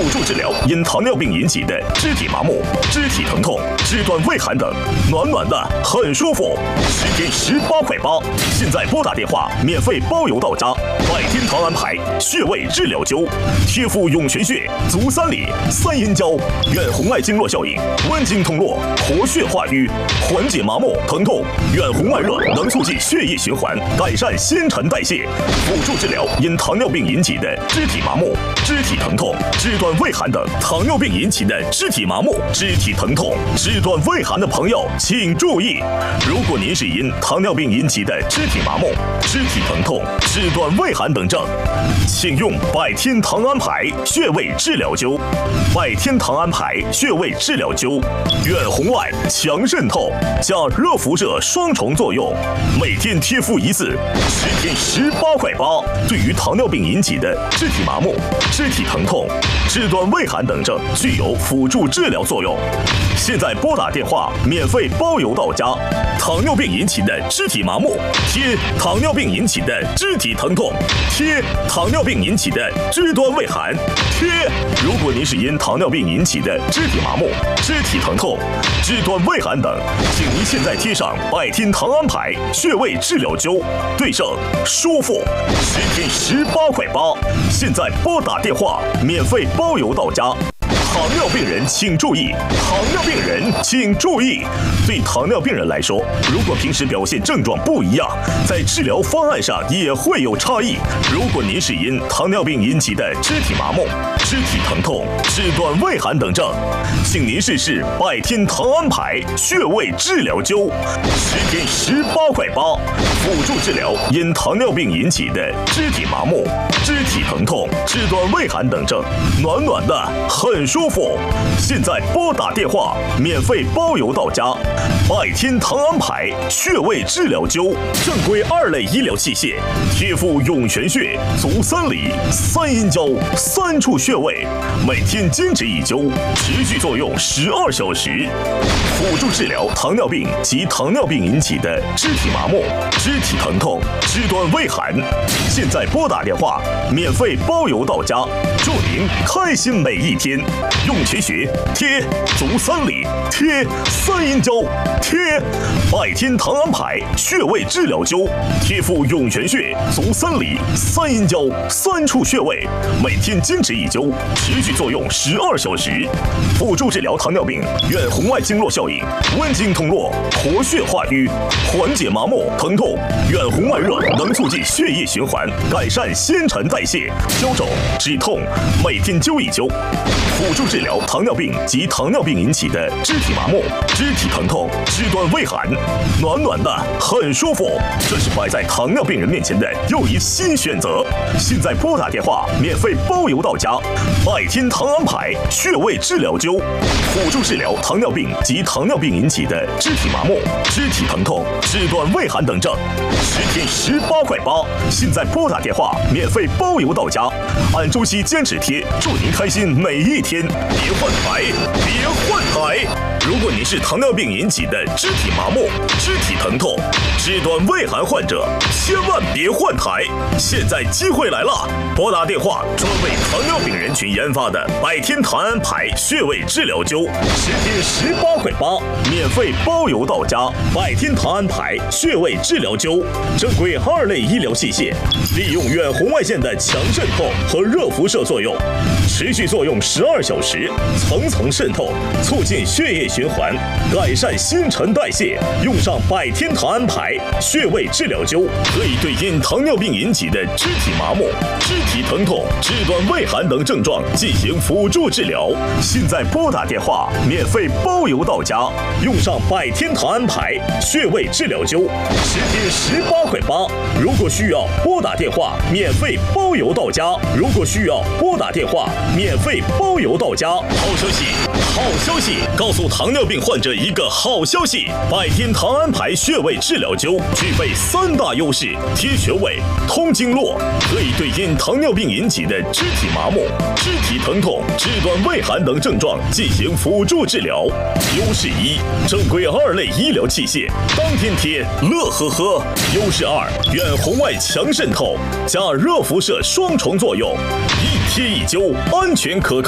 辅助治疗因糖尿病引起的肢体麻木、肢体疼痛、肢端畏寒等，暖暖的很舒服，10天18块8。现在拨打电话，免费包邮到家。百天堂安排穴位治疗灸，贴敷涌泉穴、足三里、三阴交，远红外经络效应，温经通络，活血化瘀，缓解麻木疼痛。远红外热能促进血液循环，改善新陈代谢，辅助治疗因糖尿病引起的肢体麻木、肢体疼痛、肢端畏寒等。糖尿病引起的肢体麻木、肢体疼痛、肢端畏寒的朋友，请注意，如果您是因糖尿病引起的肢体麻木、肢体疼痛、肢端畏寒等症，请用百天堂安排穴位治疗灸。百天堂安排穴位治疗灸，远红外强渗透加热辐射双重作用，每天贴敷一次，10天18块8。对于糖尿病引起的肢体麻木、肢体疼痛、肢端畏寒等症，具有辅助治疗作用。现在拨打电话，免费包邮到家。糖尿病引起的肢体麻木，贴糖尿病引起的肢体疼痛，贴糖尿病引起的肢端畏寒，贴。如果您是因糖尿病引起的肢体麻木、肢体疼痛、肢端畏寒等，请您现在贴上百天堂安排穴位治疗灸，对症舒服，10天18块8。现在拨打电话，免费包邮到家。糖尿病人请注意，糖尿病人请注意。对糖尿病人来说，如果平时表现症状不一样，在治疗方案上也会有差异。如果您是因糖尿病引起的肢体麻木、肢体疼痛、肢端畏寒等症，请您试试百天堂安排穴位治疗灸，10天18块8，辅助治疗因糖尿病引起的肢体麻木、肢体疼痛、肢端畏寒等症，暖暖的很舒服。现在拨打电话，免费包邮到家。百天堂安排穴位治疗灸，正规2类医疗器械，贴敷涌泉穴、足三里、三阴交3处穴位，每天坚持一灸，持续作用12小时，辅助治疗糖尿病及糖尿病引起的肢体麻木、肢体疼痛、肢端畏寒。现在拨打电话，免费包邮到家，祝您开心每一天。涌泉穴贴足三里，贴三阴交，贴百天堂安排穴位治疗灸，贴敷涌泉穴、足三里、三阴交3处穴位，每天坚持一灸，持续作用12小时，辅助治疗糖尿病远红外经络效应，温经通络，活血化瘀，缓解麻木疼痛。远红外热能促进血液循环，改善新陈代谢，消肿止痛，每天灸一灸。辅助治疗糖尿病及糖尿病引起的肢体麻木、肢体疼痛、肢端畏寒，暖暖的很舒服。这是摆在糖尿病人面前的又一新选择。现在拨打电话，免费包邮到家。百天堂安排穴位治疗灸，辅助治疗糖尿病及糖尿病引起的肢体麻木、肢体疼痛、肢端畏寒等症，10天18块8。现在拨打电话，免费包邮到家。按周期坚持贴，祝您开心每一天。别换台，别换台。如果你是糖尿病引起的肢体麻木、肢体疼痛、肢端畏寒患者，千万别换台。现在机会来了，拨打电话，专为糖尿病人群研发的百天堂安排穴位治疗灸，10天18块8，免费包邮到家。百天堂安排穴位治疗灸，正规2类医疗器械，利用远红外线的强渗透和热辐射作用，持续作用12小时，层层渗透，促进血液循环，改善新陈代谢。用上百天堂安排穴位治疗灸，可以对因糖尿病引起的肢体麻木、肢体疼痛、肢端畏寒等症状进行辅助治疗。现在拨打电话，免费包邮到家。用上百天堂安排穴位治疗灸，10天18块8。如果需要拨打电话，免费包邮到家。如果需要拨打电话，免费包邮到家。好消息，好消息！告诉糖尿病患者一个好消息：百天堂安排穴位治疗灸具备3大优势：贴穴位、通经络，可以对因糖尿病引起的肢体麻木、肢体疼痛、肢端畏寒等症状进行辅助治疗。优势1，正规2类医疗器械，当天贴，乐呵呵。优势2，远红外强渗透加热辐射双重作用，一贴一灸，安全可靠。